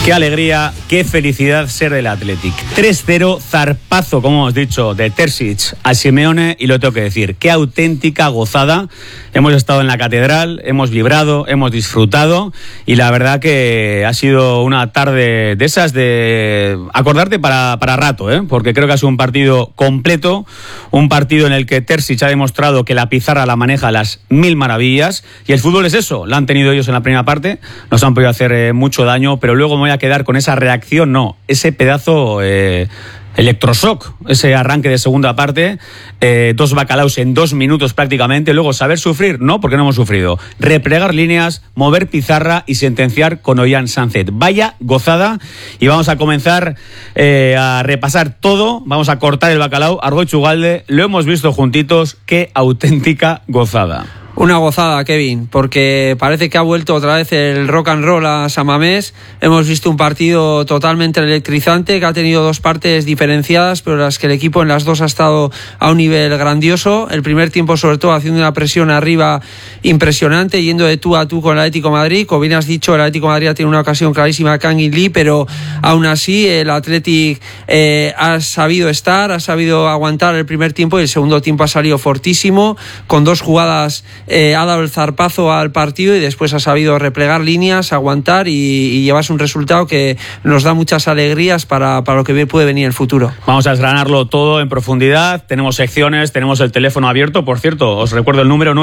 Qué alegría, qué felicidad ser del Athletic. 3-0, zarpazo, como hemos dicho, de Terzic a Simeone, y lo tengo que decir, qué auténtica gozada. Hemos estado en la catedral, hemos vibrado, hemos disfrutado, y la verdad que ha sido una tarde de esas de acordarte para rato, porque creo que ha sido un partido completo, un partido en el que Terzic ha demostrado que la pizarra la maneja a las mil maravillas, y el fútbol es eso, lo han tenido ellos en la primera parte, nos han podido hacer mucho daño, pero luego me voy a quedar con esa reacción, no, ese pedazo electroshock, ese arranque de segunda parte, 2 bacalaos en 2 minutos prácticamente, luego saber sufrir, no, porque no hemos sufrido, replegar líneas, mover pizarra y sentenciar con Ollán Sánchez. Vaya gozada, y vamos a comenzar a repasar todo, vamos a cortar el bacalao. Argoiz Ugalde, lo hemos visto juntitos, qué auténtica gozada. Una gozada, Kevin, porque parece que ha vuelto otra vez el rock and roll a San Mamés. Hemos visto un partido totalmente electrizante que ha tenido 2 partes diferenciadas, pero las que el equipo en las 2 ha estado a un nivel grandioso. El primer tiempo, sobre todo, haciendo una presión arriba impresionante, yendo de tú a tú con el Atlético de Madrid. Como bien has dicho, el Atlético de Madrid ha tenido una ocasión clarísima, Kangin Lee, pero aún así el Athletic ha sabido estar, ha sabido aguantar el primer tiempo, y el segundo tiempo ha salido fortísimo, con 2 jugadas. Ha dado el zarpazo al partido y después ha sabido replegar líneas, aguantar y llevarse un resultado que nos da muchas alegrías para lo que puede venir en el futuro. Vamos a desgranarlo todo en profundidad, tenemos secciones, tenemos el teléfono abierto, por cierto, os recuerdo el número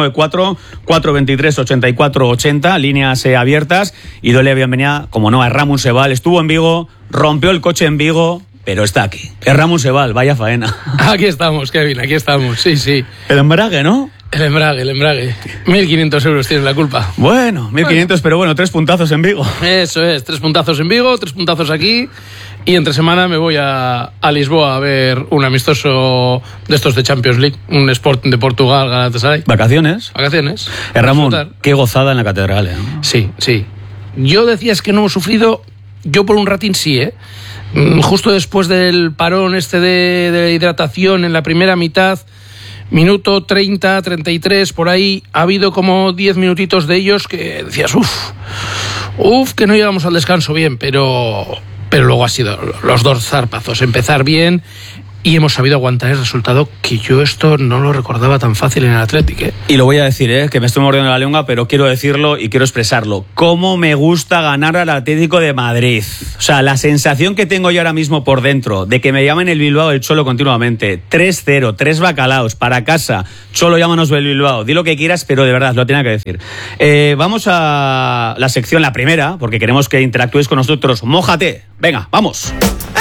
94-423-8480, líneas abiertas, y doy la bienvenida, como no, a Ramón Sebal. Estuvo en Vigo, rompió el coche en Vigo, pero está aquí. Es Ramón Sebal, vaya faena. Aquí estamos, Kevin, aquí estamos, sí. El embrague, ¿no? El embrague. 1.500 euros tienes la culpa. Bueno, 1.500, pero bueno, 3 puntazos en Vigo. Eso es, 3 puntazos en Vigo, 3 puntazos aquí. Y entre semana me voy a Lisboa a ver un amistoso de estos de Champions League, un Sporting de Portugal, Galatasaray. ¿Vacaciones? Ramón, qué gozada en la catedral, Sí. Yo decías que no hemos sufrido, yo por un ratín sí, Justo después del parón de hidratación en la primera mitad, minuto 30, 33, por ahí, ha habido como 10 minutitos de ellos que decías, que no llegamos al descanso bien, pero luego ha sido los 2 zarpazos, empezar bien, y hemos sabido aguantar el resultado, que yo esto no lo recordaba tan fácil en el Athletic. Y lo voy a decir, que me estoy mordiendo la lengua, pero quiero decirlo y quiero expresarlo. ¿Cómo me gusta ganar al Atlético de Madrid? O sea, la sensación que tengo yo ahora mismo por dentro, de que me llaman el Bilbao el Cholo continuamente, 3-0, 3 bacalaos, para casa, Cholo, llámanos el Bilbao, di lo que quieras, pero de verdad, lo tenía que decir. Vamos a la sección, la primera, porque queremos que interactúes con nosotros. Mójate, venga, vamos.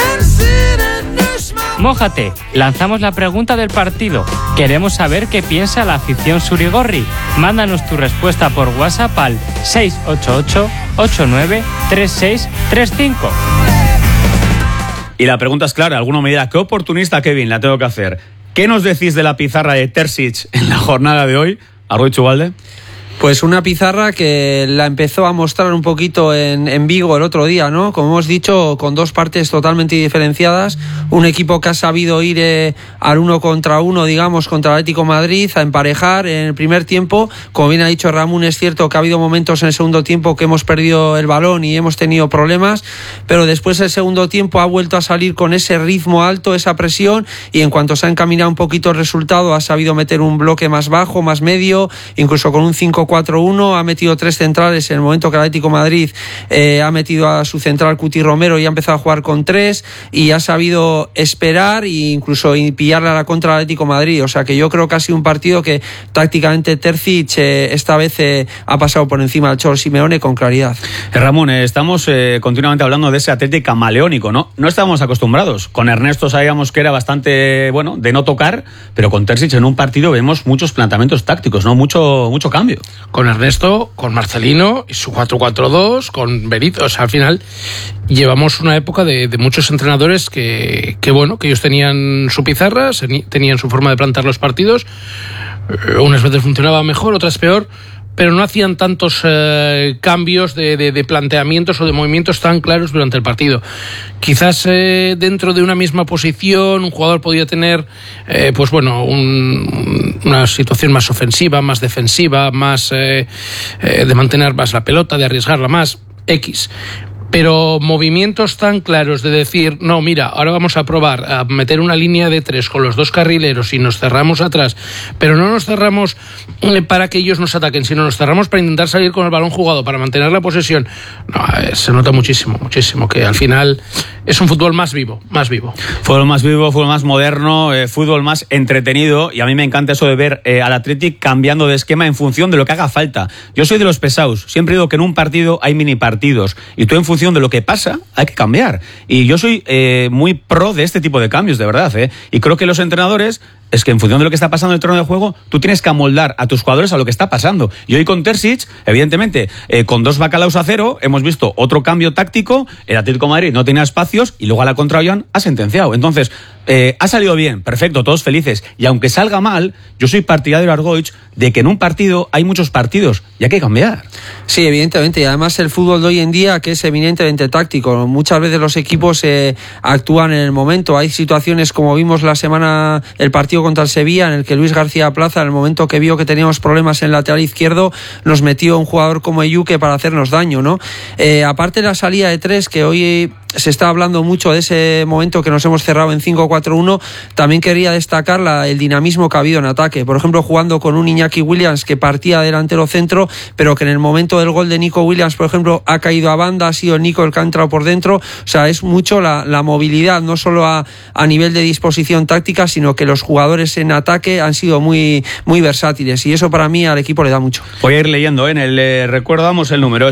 Mójate, lanzamos la pregunta del partido. Queremos saber qué piensa la afición surigorri. Mándanos tu respuesta por WhatsApp al 688-893635. Y la pregunta es clara, alguno me dirá, ¿qué oportunista, Kevin? La tengo que hacer. ¿Qué nos decís de la pizarra de Terzic en la jornada de hoy? Argoiz Ugalde. Pues una pizarra que la empezó a mostrar un poquito en Vigo el otro día, ¿no? Como hemos dicho, con 2 partes totalmente diferenciadas. Un equipo que ha sabido ir al 1 contra 1, digamos, contra el Atlético de Madrid, a emparejar en el primer tiempo. Como bien ha dicho Ramón, es cierto que ha habido momentos en el segundo tiempo que hemos perdido el balón y hemos tenido problemas, pero después el segundo tiempo ha vuelto a salir con ese ritmo alto, esa presión, y en cuanto se ha encaminado un poquito el resultado, ha sabido meter un bloque más bajo, más medio, incluso con un 5-4-1, ha metido 3 centrales en el momento que el Atlético de Madrid ha metido a su central Cuti Romero y ha empezado a jugar con 3, y ha sabido esperar e incluso pillarle a la contra al Atlético de Madrid. O sea que yo creo que ha sido un partido que tácticamente Terzic esta vez ha pasado por encima del Cholo Simeone con claridad. Ramón, estamos continuamente hablando de ese Atlético camaleónico, ¿no? No estábamos acostumbrados. Con Ernesto sabíamos que era bastante, de no tocar, pero con Terzic en un partido vemos muchos planteamientos tácticos, ¿no? Mucho cambio. Con Ernesto, con Marcelino y su 4-4-2, con Benito. O sea, al final llevamos una época de muchos entrenadores que ellos tenían su pizarra, tenían su forma de plantar los partidos. Unas veces funcionaba mejor, otras peor, pero no hacían tantos cambios de planteamientos o de movimientos tan claros durante el partido. Quizás dentro de una misma posición un jugador podía tener una situación más ofensiva, más defensiva, más de mantener más la pelota, de arriesgarla más, X. pero movimientos tan claros de decir, no, mira, ahora vamos a probar a meter una línea de 3 con los 2 carrileros y nos cerramos atrás, pero no nos cerramos para que ellos nos ataquen, sino nos cerramos para intentar salir con el balón jugado, para mantener la posesión. No, se nota muchísimo, que al final es un fútbol más vivo. Fútbol más vivo, fútbol más moderno, fútbol más entretenido, y a mí me encanta eso de ver al Athletic cambiando de esquema en función de lo que haga falta. Yo soy de los pesados, siempre digo que en un partido hay mini partidos, y tú en función de lo que pasa hay que cambiar, y yo soy muy pro de este tipo de cambios, de verdad, y creo que los entrenadores, es que en función de lo que está pasando en el terreno de juego, tú tienes que amoldar a tus jugadores a lo que está pasando. Y hoy con Terzic, evidentemente, con 2 bacalaos a 0, hemos visto otro cambio táctico. El Atlético de Madrid no tenía espacios y luego a la contra Ollán ha sentenciado. Entonces, ha salido bien, perfecto, todos felices. Y aunque salga mal, yo soy partidario de Argoich de que en un partido hay muchos partidos y hay que cambiar. Sí, evidentemente, y además el fútbol de hoy en día, que es eminentemente táctico, muchas veces los equipos actúan en el momento. Hay situaciones como vimos el partido contra el Sevilla, en el que Luis García Plaza, en el momento que vio que teníamos problemas en el lateral izquierdo, nos metió un jugador como Eyuke para hacernos daño, ¿no? Aparte de la salida de 3, que hoy se está hablando mucho de ese momento que nos hemos cerrado en 5-4-1, también quería destacar el dinamismo que ha habido en ataque. Por ejemplo, jugando con un Iñaki Williams que partía delantero centro, pero que en el momento del gol de Nico Williams, por ejemplo, ha caído a banda, ha sido Nico el que ha entrado por dentro. O sea, es mucho la movilidad, no solo a nivel de disposición táctica, sino que los jugadores en ataque han sido muy, muy versátiles, y eso para mí al equipo le da mucho. Voy a ir leyendo, en el recordamos el número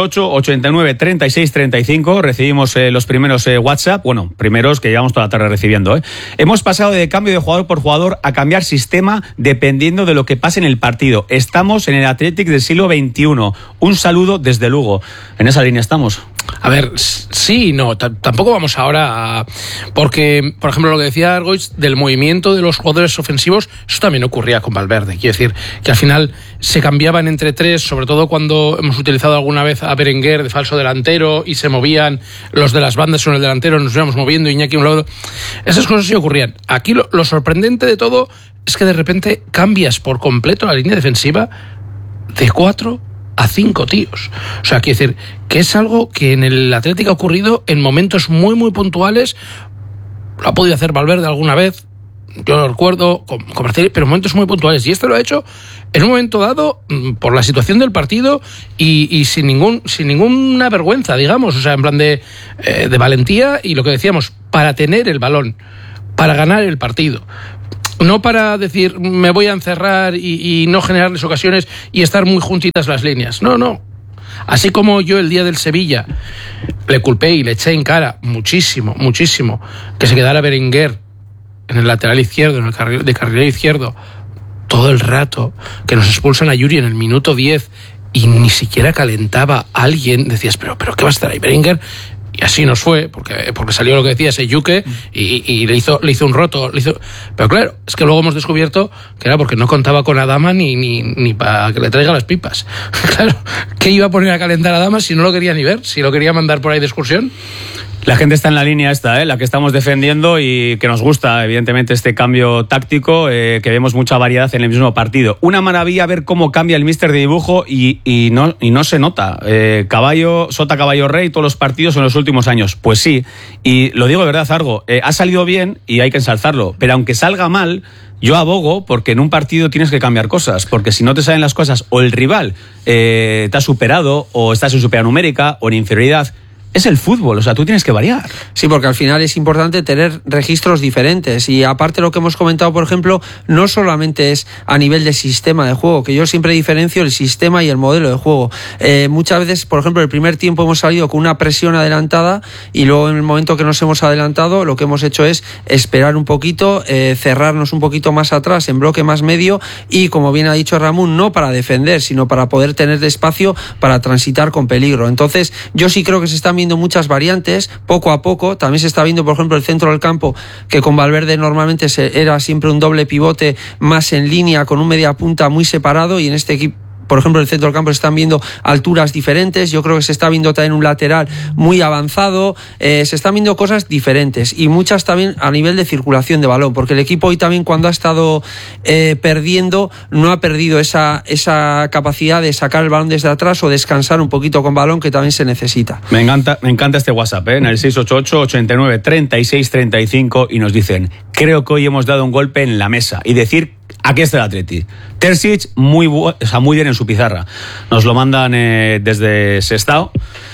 688-89-36-35, recibimos los primeros WhatsApp, primeros que llevamos toda la tarde recibiendo. Hemos pasado de cambio de jugador por jugador a cambiar sistema dependiendo de lo que pase en el partido. Estamos en el Athletic del siglo XXI. Un saludo desde Lugo. En esa línea estamos. A ver, sí, no, tampoco vamos ahora porque, por ejemplo, lo que decía Argoich del movimiento de los jugadores ofensivos, eso también ocurría con Valverde. Quiero decir que al final se cambiaban entre 3, sobre todo cuando hemos utilizado alguna vez a Berenguer de falso delantero y se movían los de las bandas con el delantero, nos íbamos moviendo, Iñaki a un lado. Esas cosas sí ocurrían. Aquí lo sorprendente de todo es que de repente cambias por completo la línea defensiva de 4 a 5 tíos. O sea, quiero decir que es algo que en el Atlético ha ocurrido en momentos muy, muy puntuales. Lo ha podido hacer Valverde alguna vez, yo lo recuerdo, con Martinelli, pero en momentos muy puntuales. Y esto lo ha hecho en un momento dado por la situación del partido y sin ninguna vergüenza, digamos. O sea, en plan de valentía y lo que decíamos, para tener el balón, para ganar el partido. No para decir, me voy a encerrar y no generarles ocasiones y estar muy juntitas las líneas. No. Así como yo el día del Sevilla le culpé y le eché en cara muchísimo, que se quedara Berenguer en el lateral izquierdo, en el carrilero izquierdo, todo el rato, que nos expulsan a Yuri en el minuto 10 y ni siquiera calentaba a alguien, decías, pero ¿qué va a estar ahí Berenguer? Y así nos fue, porque salió lo que decía ese Yuke y le hizo un roto. Pero claro, es que luego hemos descubierto que era porque no contaba con Adama ni para que le traiga las pipas. Claro, ¿qué iba a poner a calentar a Adama si no lo quería ni ver? Si lo quería mandar por ahí de excursión. La gente está en la línea esta, la que estamos defendiendo, y que nos gusta, evidentemente, este cambio táctico, que vemos mucha variedad en el mismo partido. Una maravilla ver cómo cambia el míster de dibujo y no se nota. Sota Caballo Rey, todos los partidos en los últimos años. Pues sí, y lo digo de verdad, Argo, ha salido bien y hay que ensalzarlo, pero aunque salga mal, yo abogo porque en un partido tienes que cambiar cosas, porque si no te salen las cosas, o el rival te ha superado, o estás en supernumérica, o en inferioridad. Es el fútbol, o sea, tú tienes que variar. Sí, porque al final es importante tener registros diferentes, y aparte lo que hemos comentado, por ejemplo, no solamente es a nivel de sistema de juego, que yo siempre diferencio el sistema y el modelo de juego. Muchas veces, por ejemplo, el primer tiempo hemos salido con una presión adelantada y luego en el momento que nos hemos adelantado lo que hemos hecho es esperar un poquito, cerrarnos un poquito más atrás en bloque más medio y, como bien ha dicho Ramón, no para defender, sino para poder tener espacio para transitar con peligro. Entonces, yo sí creo que se están viendo muchas variantes, poco a poco. También se está viendo, por ejemplo, el centro del campo, que con Valverde normalmente era siempre un doble pivote más en línea, con un media punta muy separado, y en este por ejemplo, en el centro del campo se están viendo alturas diferentes, yo creo que se está viendo también un lateral muy avanzado, se están viendo cosas diferentes y muchas también a nivel de circulación de balón, porque el equipo hoy también cuando ha estado perdiendo, no ha perdido esa capacidad de sacar el balón desde atrás o descansar un poquito con balón, que también se necesita. Me encanta este WhatsApp, en el 688-89-36-35, y nos dicen: creo que hoy hemos dado un golpe en la mesa, y decir: aquí está el Atleti. Terzic muy bien en su pizarra. Nos lo mandan desde Sestao,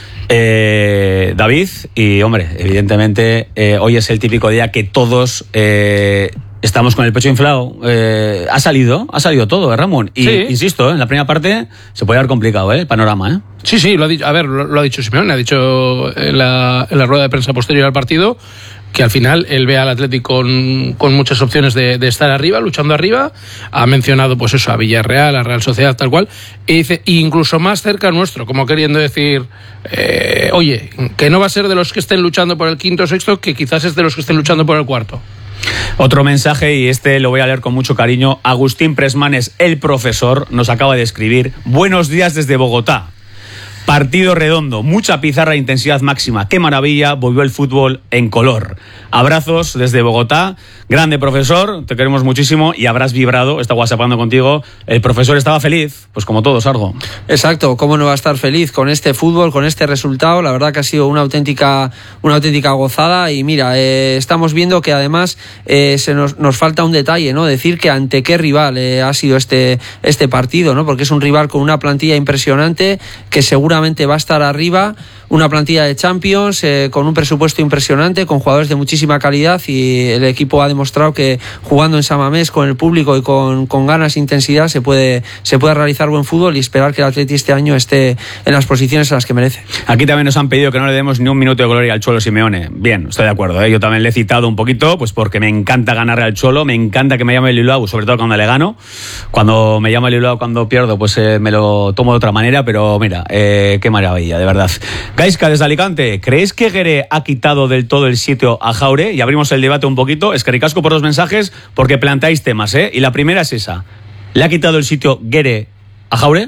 David, y hombre, evidentemente hoy es el típico día que todos estamos con el pecho inflado. Ha salido todo, Ramón. Y sí, insisto, en la primera parte se puede haber complicado el panorama. Sí, lo ha dicho, lo ha dicho Simeone, ha dicho en la rueda de prensa posterior al partido que al final él ve al Atlético con muchas opciones de estar arriba, luchando arriba. Ha mencionado pues eso, a Villarreal, a Real Sociedad, tal cual, y dice, incluso más cerca nuestro, como queriendo decir, oye, que no va a ser de los que estén luchando por el quinto o sexto, que quizás es de los que estén luchando por el cuarto. Otro mensaje, y este lo voy a leer con mucho cariño. Agustín Presmanes, el profesor, nos acaba de escribir: buenos días desde Bogotá. Partido redondo, mucha pizarra e intensidad máxima. ¡Qué maravilla! Volvió el fútbol en color. Abrazos desde Bogotá. Grande profesor, te queremos muchísimo y habrás vibrado, está whatsappando contigo. El profesor estaba feliz, pues como todos, Argo. Exacto, ¿cómo no va a estar feliz con este fútbol, con este resultado? La verdad que ha sido una auténtica gozada. Y mira, estamos viendo que además nos falta un detalle, ¿no? Decir que ante qué rival ha sido este partido, ¿no? Porque es un rival con una plantilla impresionante, que seguramente va a estar arriba, una plantilla de Champions, con un presupuesto impresionante, con jugadores de muchísima calidad, y el equipo ha demostrado que jugando en San Mamés con el público y con ganas e intensidad se puede realizar buen fútbol, y esperar que el Atleti este año esté en las posiciones en las que merece. Aquí también nos han pedido que no le demos ni un minuto de gloria al Cholo Simeone. Bien, estoy de acuerdo, yo también le he citado un poquito, pues porque me encanta ganarle al Cholo, me encanta que me llame el Bilbao, sobre todo cuando le gano. Cuando me llama el Bilbao, cuando pierdo, pues me lo tomo de otra manera, pero mira, qué maravilla, de verdad. Gaisca desde Alicante, ¿creéis que Gueré ha quitado del todo el sitio a Jaure? Y abrimos el debate un poquito. Es que ricasco por los mensajes, porque planteáis temas, y la primera es esa: ¿le ha quitado el sitio Gueré a Jaure?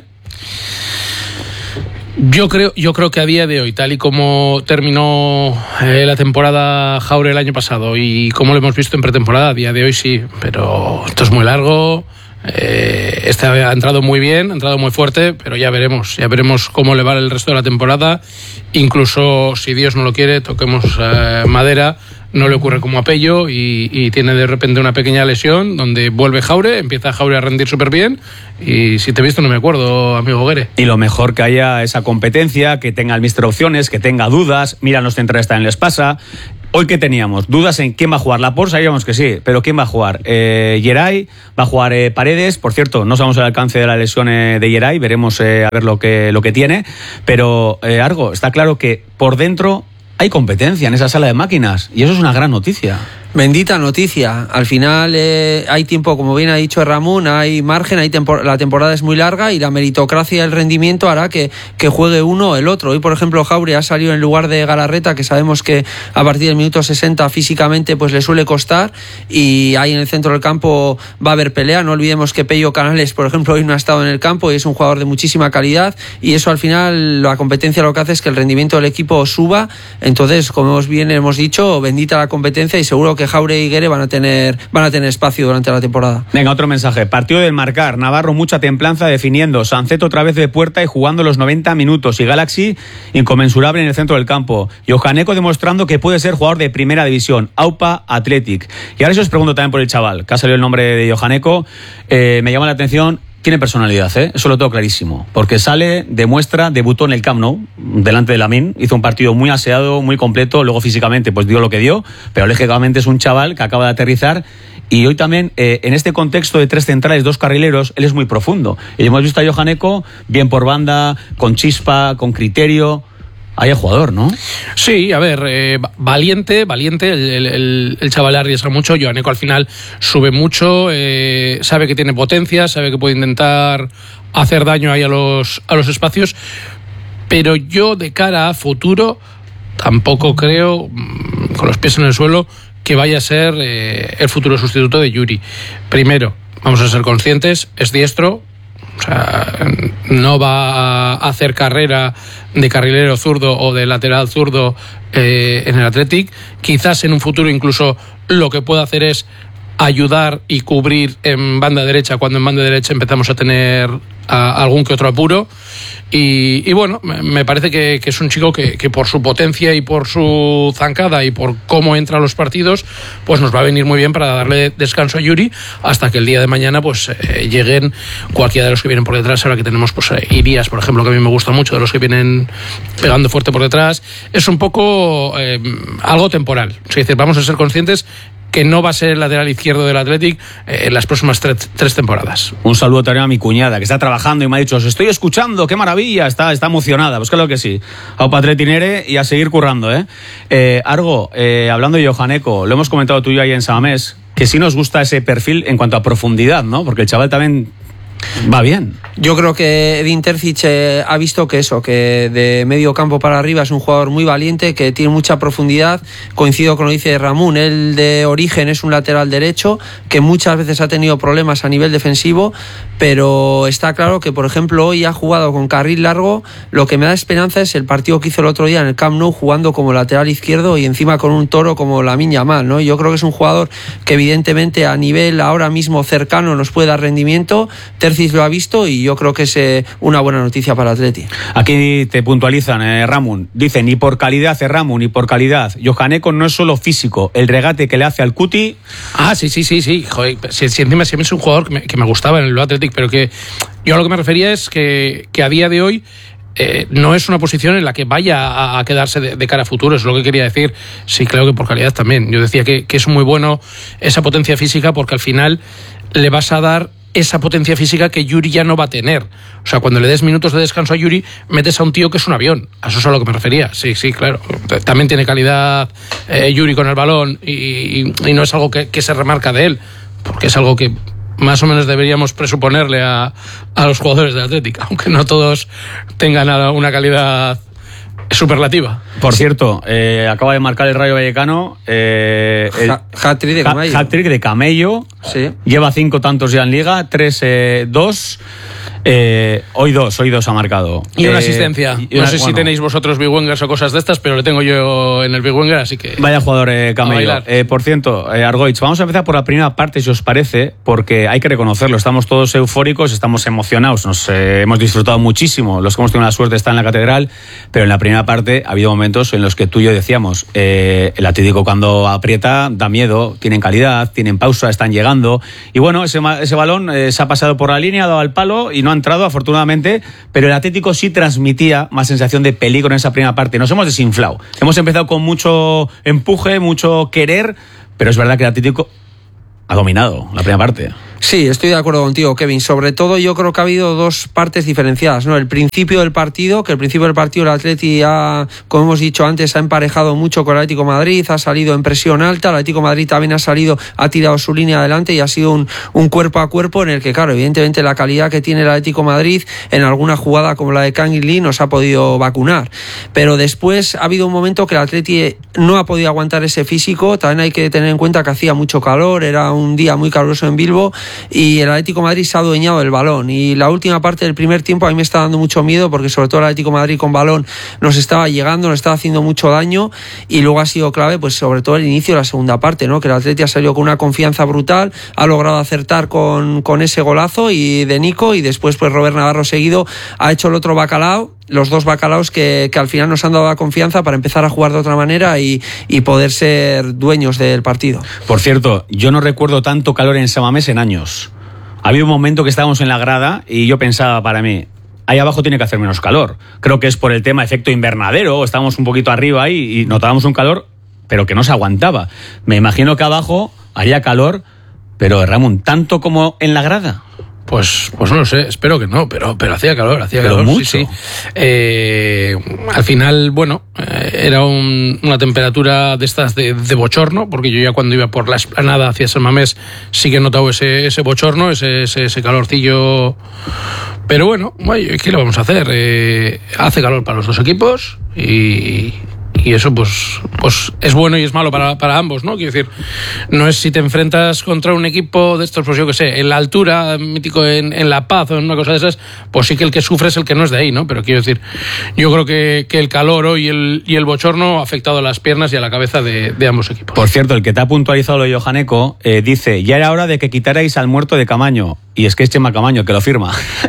Yo creo que a día de hoy, tal y como terminó la temporada Jaure el año pasado y como lo hemos visto en pretemporada, a día de hoy sí, pero esto es muy largo. Este ha entrado muy bien, ha entrado muy fuerte, pero ya veremos cómo le va el resto de la temporada. Incluso si Dios no lo quiere, toquemos madera, no le ocurre como a Pello y tiene de repente una pequeña lesión donde vuelve Jaure, empieza Jaure a rendir súper bien, y si te he visto no me acuerdo, amigo Gueré. Y lo mejor que haya esa competencia, que tenga el míster opciones, que tenga dudas. Mira, los centrales también les pasa. Hoy que teníamos dudas en quién va a jugar. Laporte sabíamos que sí, pero ¿quién va a jugar? Geray, va a jugar Paredes. Por cierto, no sabemos el alcance de la lesión de Geray, veremos a ver lo que tiene. Pero, Argo, está claro que por dentro hay competencia en esa sala de máquinas, y eso es una gran noticia. Bendita noticia. Al final hay tiempo, como bien ha dicho Ramón, hay margen, la temporada es muy larga, y la meritocracia y el rendimiento hará que juegue uno o el otro. Hoy, por ejemplo, Jaure ha salido en lugar de Galarreta, que sabemos que a partir del minuto 60 físicamente pues le suele costar, y ahí en el centro del campo va a haber pelea. No olvidemos que Pello Canales, por ejemplo, hoy no ha estado en el campo y es un jugador de muchísima calidad, y eso al final, la competencia lo que hace es que el rendimiento del equipo suba. Entonces, como bien hemos dicho, bendita la competencia, y seguro que Jaure y Gueré van a tener espacio durante la temporada. Venga, otro mensaje. Partido del marcar. Navarro, mucha templanza definiendo. Sanceto otra vez de puerta y jugando los 90 minutos. Y Galaxy, inconmensurable en el centro del campo. Y Ojaneco demostrando que puede ser jugador de primera división. AUPA Athletic. Y ahora os pregunto también por el chaval, que ha salido el nombre de Ojaneco. Me llama la atención. Tiene personalidad, eso lo tengo clarísimo, porque sale, demuestra, debutó en el Camp Nou delante de Lamine, hizo un partido muy aseado, muy completo, luego físicamente pues dio lo que dio, pero lógicamente es un chaval que acaba de aterrizar. Y hoy también, en este contexto de tres centrales, dos carrileros, él es muy profundo, y hemos visto a Ojaneco bien por banda, con chispa, con criterio. Hay jugador, ¿no? Sí, a ver, valiente, el chaval arriesga mucho. Ojaneco al final sube mucho, sabe que tiene potencia, sabe que puede intentar hacer daño ahí a los espacios, pero yo de cara a futuro tampoco creo, con los pies en el suelo, que vaya a ser el futuro sustituto de Yuri. Primero, vamos a ser conscientes, es diestro, sea, no va a hacer carrera de carrilero zurdo o de lateral zurdo en el Athletic. Quizás en un futuro incluso lo que pueda hacer es ayudar y cubrir en banda derecha cuando en banda derecha empezamos a tener algún que otro apuro. Y bueno, me parece que es un chico que por su potencia y por su zancada y por cómo entra a los partidos, pues nos va a venir muy bien para darle descanso a Yuri hasta que el día de mañana pues lleguen cualquiera de los que vienen por detrás. Ahora que tenemos pues Irías, por ejemplo, que a mí me gusta mucho, de los que vienen pegando fuerte por detrás. Es un poco algo temporal. Es decir, vamos a ser conscientes que no va a ser el lateral izquierdo del Athletic en las próximas tres temporadas. Un saludo también a mi cuñada, que está trabajando y me ha dicho: os estoy escuchando, qué maravilla, está emocionada. Pues claro que sí. Aupa Atleti Nere y a seguir currando, Argo, hablando de Johaneko, lo hemos comentado tú y yo ahí en Samamés, que sí nos gusta ese perfil en cuanto a profundidad, ¿no? Porque el chaval también va bien. Yo creo que Edin Terzic ha visto que de medio campo para arriba es un jugador muy valiente, que tiene mucha profundidad. Coincido con lo que dice Ramón, él de origen es un lateral derecho que muchas veces ha tenido problemas a nivel defensivo, pero está claro que, por ejemplo, hoy ha jugado con carril largo. Lo que me da esperanza es el partido que hizo el otro día en el Camp Nou, jugando como lateral izquierdo y encima con un toro como Lamine Yamal, ¿no? Yo creo que es un jugador que evidentemente a nivel ahora mismo cercano nos puede dar rendimiento. Terzic lo ha visto y yo creo que es una buena noticia para el Atleti. Aquí te puntualizan, Ramón. Dice: ni por calidad, Ramón, ni por calidad. Johaneko no es solo físico, el regate que le hace al Cuti. Sí. Joder, si encima es un jugador que me gustaba en el Athletic, pero que yo a lo que me refería es que a día de hoy no es una posición en la que vaya a quedarse de cara a futuro, es lo que quería decir. Sí, claro que por calidad también. Yo decía que es muy bueno esa potencia física, porque al final le vas a dar esa potencia física que Yuri ya no va a tener. O sea, cuando le des minutos de descanso a Yuri, metes a un tío que es un avión. A eso es a lo que me refería. Sí, claro. También tiene calidad Yuri con el balón y no es algo que se remarca de él, porque es algo que más o menos deberíamos presuponerle a los jugadores del Athletic, aunque no todos tengan una calidad superlativa. Por cierto, acaba de marcar el Rayo Vallecano hat-trick de Camello. Hat-trick de Camello. Sí. Lleva 5 tantos ya en Liga, 2. Hoy dos ha marcado. Y una asistencia. No sé si tenéis vosotros big wingers o cosas de estas, pero le tengo yo en el big winger, así que... Vaya jugador, Camello. Por cierto, Argoich, vamos a empezar por la primera parte, si os parece, porque hay que reconocerlo. Estamos todos eufóricos, estamos emocionados, nos hemos disfrutado muchísimo los que hemos tenido la suerte de estar en la catedral, pero en la primera parte ha habido momentos en los que tú y yo decíamos, el Atlético cuando aprieta da miedo, tienen calidad, tienen pausa, están llegando, y bueno, ese balón se ha pasado por la línea, ha dado al palo y no ha entrado, afortunadamente, pero el Atlético sí transmitía más sensación de peligro en esa primera parte. Nos hemos desinflado. Hemos empezado con mucho empuje, mucho querer, pero es verdad que el Atlético ha dominado la primera parte. Sí, estoy de acuerdo contigo, Kevin. Sobre todo yo creo que ha habido dos partes diferenciadas, ¿no? El principio del partido, el Atleti como hemos dicho antes, ha emparejado mucho con el Atlético de Madrid, ha salido en presión alta, el Atlético de Madrid también ha tirado su línea adelante y ha sido un cuerpo a cuerpo en el que, claro, evidentemente la calidad que tiene el Atlético de Madrid en alguna jugada como la de Kangin Lee nos ha podido vacunar. Pero después ha habido un momento que el Atleti no ha podido aguantar ese físico. También hay que tener en cuenta que hacía mucho calor, era un día muy caluroso en Bilbo, y el Atlético de Madrid se ha adueñado del balón, y la última parte del primer tiempo a mí me está dando mucho miedo, porque sobre todo el Atlético de Madrid con balón nos estaba llegando, nos estaba haciendo mucho daño, y luego ha sido clave pues sobre todo el inicio de la segunda parte, ¿no? Que el Atlético ha salido con una confianza brutal, ha logrado acertar con ese golazo y de Nico, y después pues Robert Navarro seguido ha hecho el otro bacalao, los dos bacalaos que al final nos han dado la confianza para empezar a jugar de otra manera y poder ser dueños del partido. Por cierto, yo no recuerdo tanto calor en Samamés en años. Había un momento que estábamos en la grada y yo pensaba para mí, ahí abajo tiene que hacer menos calor. Creo que es por el tema efecto invernadero, estábamos un poquito arriba ahí y notábamos un calor, pero que no se aguantaba. Me imagino que abajo haría calor, pero Ramón, ¿tanto como en la grada? Pues no lo sé, espero que no, pero hacía calor, mucho. Sí. Al final, bueno, era una temperatura de estas de bochorno, porque yo ya cuando iba por la explanada hacia San Mamés sí que he notado ese bochorno, ese calorcillo. Pero bueno, ¿qué le vamos a hacer? Hace calor para los dos equipos y eso pues pues es bueno y es malo para ambos, ¿no? Quiero decir, no es si te enfrentas contra un equipo de estos, pues yo que sé, en la altura, mítico en La Paz o en una cosa de esas, pues sí que el que sufre es el que no es de ahí, ¿no? Pero quiero decir, yo creo que el calor hoy y el bochorno ha afectado a las piernas y a la cabeza de ambos equipos. Por cierto, el que te ha puntualizado lo de Johaneco dice, ya era hora de que quitarais al muerto de Camaño. Y es que es Chema Camaño que lo firma.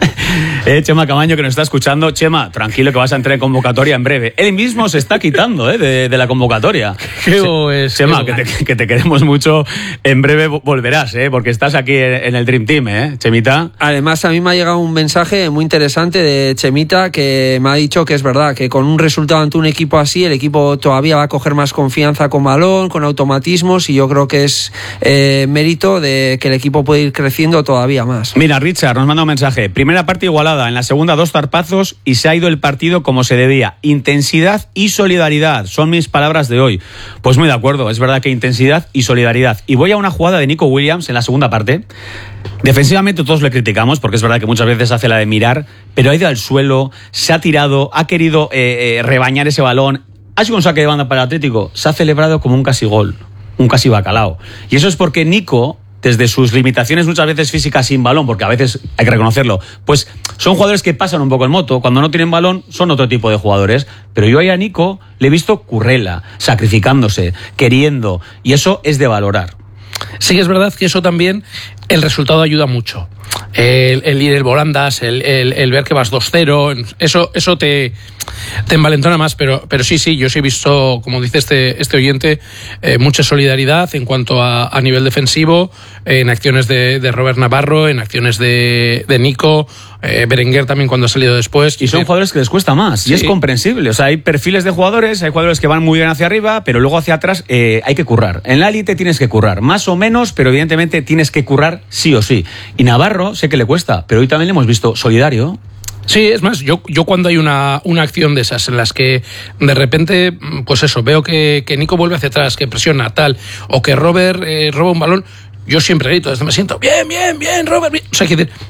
Chema Camaño que nos está escuchando. Chema, tranquilo que vas a entrar en convocatoria en breve. Él mismo se está quitando de la convocatoria. Chema, que te queremos mucho. En breve volverás, porque estás aquí en el Dream Team, Chemita. Además, a mí me ha llegado un mensaje muy interesante de Chemita que me ha dicho que es verdad, que con un resultado ante un equipo así, el equipo todavía va a coger más confianza con balón, con automatismos, y yo creo que es mérito de que el equipo puede ir creciendo todavía más. Mira, Richard nos manda un mensaje. Primera parte igualada, en la segunda 2 zarpazos y se ha ido el partido como se debía. Intensidad y solidaridad son mis palabras de hoy. Pues muy de acuerdo, es verdad que intensidad y solidaridad. Y voy a una jugada de Nico Williams en la segunda parte. Defensivamente todos le criticamos porque es verdad que muchas veces hace la de mirar, pero ha ido al suelo, se ha tirado, ha querido rebañar ese balón. Ha sido un saque de banda para el Atlético, se ha celebrado como un casi gol, un casi bacalao. Y eso es porque Nico, desde sus limitaciones muchas veces físicas sin balón, porque a veces hay que reconocerlo, pues son jugadores que pasan un poco en moto. Cuando no tienen balón son otro tipo de jugadores. Pero yo ahí a Nico le he visto currela, sacrificándose, queriendo, y eso es de valorar. Sí que es verdad que eso también, el resultado ayuda mucho. El ir el volandas, el ver que vas 2-0, eso te envalentona más, pero sí, yo sí he visto, como dice este oyente, mucha solidaridad en cuanto a nivel defensivo, en acciones de Robert Navarro, en acciones de Nico, Berenguer también cuando ha salido después. Y son jugadores que les cuesta más, sí. Y es comprensible. O sea, hay perfiles de jugadores, hay jugadores que van muy bien hacia arriba, pero luego hacia atrás hay que currar. En la élite tienes que currar, más o menos, pero evidentemente tienes que currar sí o sí. Y Navarro sé que le cuesta, pero hoy también le hemos visto solidario. Sí, es más, yo cuando hay una acción de esas en las que de repente, pues eso, veo que Nico vuelve hacia atrás, que presiona tal, o que Robert roba un balón, yo siempre grito, desde me siento, bien, Robert, bien. O sea,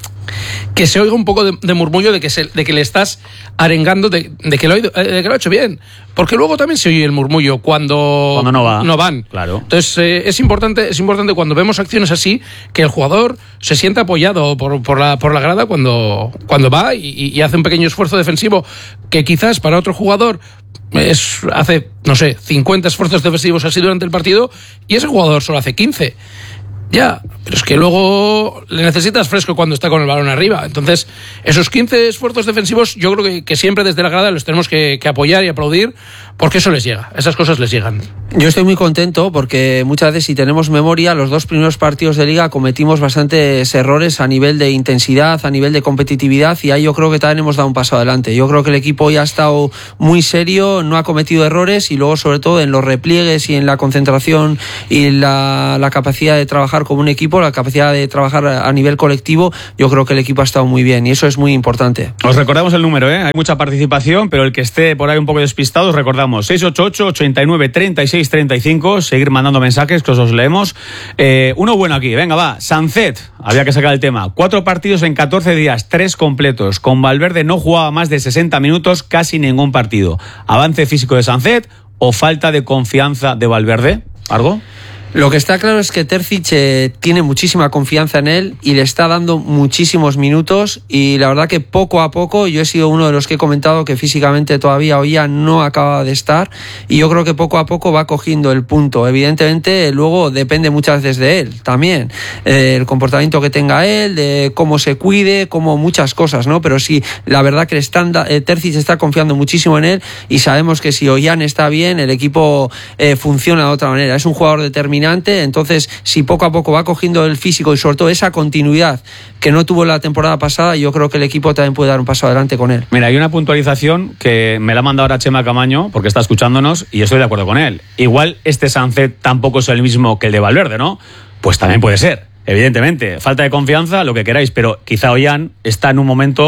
que se oiga un poco de murmullo de que le estás arengando de que lo ha hecho bien, porque luego también se oye el murmullo cuando no van. Claro. Entonces es importante cuando vemos acciones así que el jugador se sienta apoyado por la grada cuando va y hace un pequeño esfuerzo defensivo que quizás para otro jugador hace, no sé, 50 esfuerzos defensivos así durante el partido y ese jugador solo hace 15. Ya, pero es que luego le necesitas fresco cuando está con el balón arriba. Entonces, esos 15 esfuerzos defensivos yo creo que siempre desde la grada los tenemos que apoyar y aplaudir, porque eso les llega, esas cosas les llegan. Yo estoy muy contento porque muchas veces, si tenemos memoria, los 2 primeros partidos de Liga cometimos bastantes errores a nivel de intensidad, a nivel de competitividad, y ahí yo creo que también hemos dado un paso adelante. Yo creo que el equipo ya ha estado muy serio, no ha cometido errores, y luego sobre todo en los repliegues y en la concentración y la capacidad de trabajar como un equipo, la capacidad de trabajar a nivel colectivo, yo creo que el equipo ha estado muy bien y eso es muy importante. Os recordamos el número, hay mucha participación, pero el que esté por ahí un poco despistado, os recordamos 688-89-36-35, seguir mandando mensajes que os leemos. Uno bueno aquí, venga va, Sancet, había que sacar el tema, 4 partidos en 14 días, 3 completos, con Valverde no jugaba más de 60 minutos, casi ningún partido. ¿Avance físico de Sancet o falta de confianza de Valverde? ¿Algo? Lo que está claro es que Terzic tiene muchísima confianza en él y le está dando muchísimos minutos, y la verdad que poco a poco, yo he sido uno de los que he comentado que físicamente todavía hoy ya no acaba de estar, y yo creo que poco a poco va cogiendo el punto. Evidentemente luego depende muchas veces de él también, el comportamiento que tenga él, de cómo se cuide, como muchas cosas, ¿no? Pero sí, la verdad que Terzic está confiando muchísimo en él, y sabemos que si Ollán está bien, el equipo funciona de otra manera. Es un jugador determinante. Entonces, si poco a poco va cogiendo el físico y sobre todo esa continuidad que no tuvo la temporada pasada, yo creo que el equipo también puede dar un paso adelante con él. Mira, hay una puntualización que me la ha mandado ahora Chema Camaño, porque está escuchándonos, y estoy de acuerdo con él. Igual este Sancet tampoco es el mismo que el de Valverde, ¿no? Pues también puede ser, evidentemente. Falta de confianza, lo que queráis, pero quizá Ollán está en un momento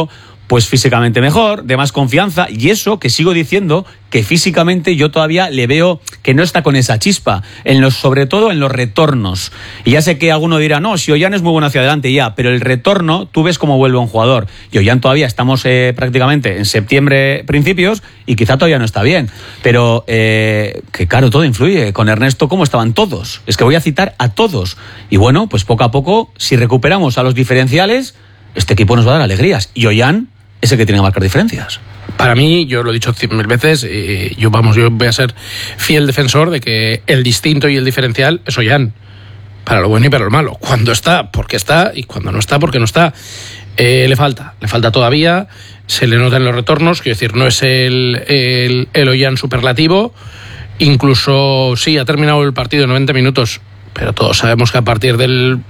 pues físicamente mejor, de más confianza, y eso que sigo diciendo que físicamente yo todavía le veo que no está con esa chispa, sobre todo en los retornos. Y ya sé que alguno dirá, no, si Ollán es muy bueno hacia adelante ya, pero el retorno, tú ves cómo vuelve un jugador. Y Ollán todavía estamos prácticamente en septiembre principios y quizá todavía no está bien. Pero que claro, todo influye. Con Ernesto, ¿cómo estaban todos? Es que voy a citar a todos. Y bueno, pues poco a poco, si recuperamos a los diferenciales, este equipo nos va a dar alegrías. Y Ollán es el que tiene que marcar diferencias. Para mí, yo lo he dicho 100.000 veces, yo voy a ser fiel defensor de que el distinto y el diferencial es Ollán. Para lo bueno y para lo malo. Cuando está, porque está, y cuando no está, porque no está. Le falta todavía, se le nota en los retornos, quiero decir, no es el Ollán superlativo. Incluso, sí, ha terminado el partido en 90 minutos, pero todos sabemos que a partir del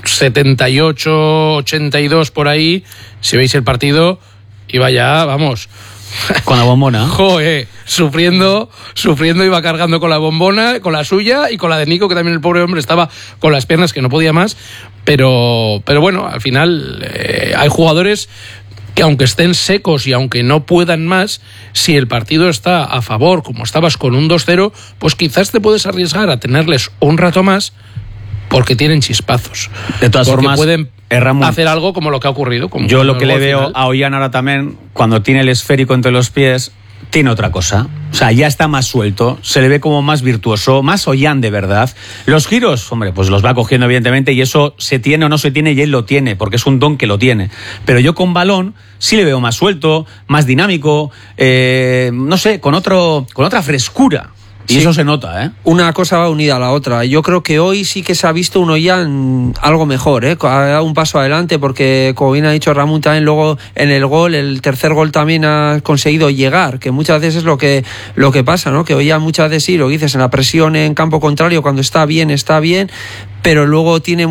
78, 82 por ahí, si veis el partido, iba ya, vamos, con la bombona. Joder, sufriendo, iba cargando con la bombona, con la suya y con la de Nico, que también el pobre hombre estaba con las piernas que no podía más. Pero bueno, al final hay jugadores que aunque estén secos y aunque no puedan más, si el partido está a favor, como estabas con un 2-0, pues quizás te puedes arriesgar a tenerles un rato más porque tienen chispazos. De todas formas, pueden hacer algo como lo que ha ocurrido. Como yo lo que le veo a Ollán ahora también, cuando tiene el esférico entre los pies, tiene otra cosa. O sea, ya está más suelto, se le ve como más virtuoso, más Ollán de verdad. Los giros, hombre, pues los va cogiendo evidentemente, y eso se tiene o no se tiene, y él lo tiene, porque es un don que lo tiene. Pero yo con balón sí le veo más suelto, más dinámico, no sé, con otra frescura. Y sí, eso se nota, ¿eh? Una cosa va unida a la otra. Yo creo que hoy sí que se ha visto un Ollán algo mejor, ¿eh? Ha dado un paso adelante porque, como bien ha dicho Ramón, también luego en el tercer gol también ha conseguido llegar, que muchas veces es lo que pasa, ¿no? Que Ollán muchas veces sí, lo dices, en la presión en campo contrario, cuando está bien, pero luego tiene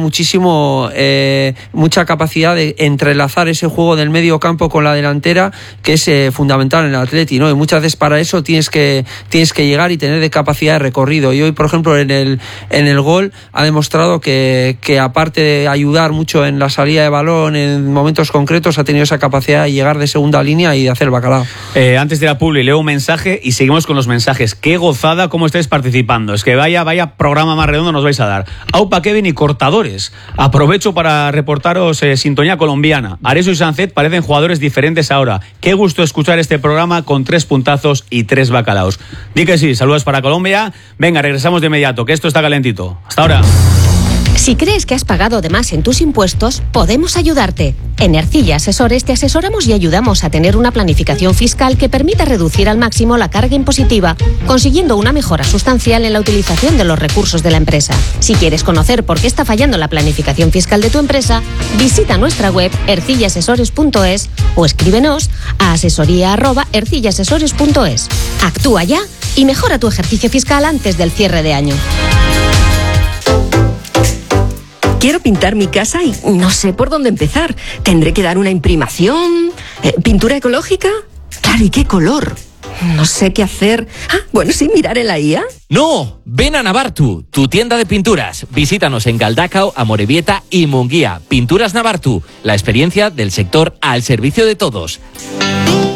mucha capacidad de entrelazar ese juego del medio campo con la delantera, que es fundamental en el Atleti, ¿no? Y muchas veces para eso tienes que llegar y tener de capacidad de recorrido. Y hoy, por ejemplo, en el gol ha demostrado que aparte de ayudar mucho en la salida de balón en momentos concretos, ha tenido esa capacidad de llegar de segunda línea y de hacer el bacalao. Antes de la publi, leo un mensaje y seguimos con los mensajes. Qué gozada cómo estáis participando. Es que vaya programa más redondo nos vais a dar. Aupa, Kevin y Cortadores. Aprovecho para reportaros sintonía colombiana. Areso y Sancet parecen jugadores diferentes ahora. Qué gusto escuchar este programa con 3 puntazos y 3 bacalaos. Di que sí, saludos para Colombia. Venga, regresamos de inmediato, que esto está calentito. Hasta ahora. Si crees que has pagado de más en tus impuestos, podemos ayudarte. En Ercilla Asesores te asesoramos y ayudamos a tener una planificación fiscal que permita reducir al máximo la carga impositiva, consiguiendo una mejora sustancial en la utilización de los recursos de la empresa. Si quieres conocer por qué está fallando la planificación fiscal de tu empresa, visita nuestra web ercillaasesores.es o escríbenos a asesoría@ercillaasesores.es. Actúa ya y mejora tu ejercicio fiscal antes del cierre de año. Quiero pintar mi casa y no sé por dónde empezar. ¿Tendré que dar una imprimación? ¿Pintura ecológica? Claro, ¿y qué color? No sé qué hacer. Bueno, sí, mirar en la IA. ¡No! Ven a Navartu, tu tienda de pinturas. Visítanos en Galdacao, Amorebieta y Munguía. Pinturas Navartu, la experiencia del sector al servicio de todos.